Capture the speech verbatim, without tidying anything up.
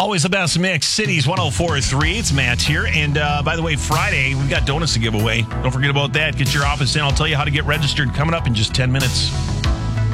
Always the best mix. Cities one oh four point three. It's Matt here. And uh, by the way, Friday, we've got donuts to give away. Don't forget about that. Get your office in. I'll tell you how to get registered coming up in just ten minutes.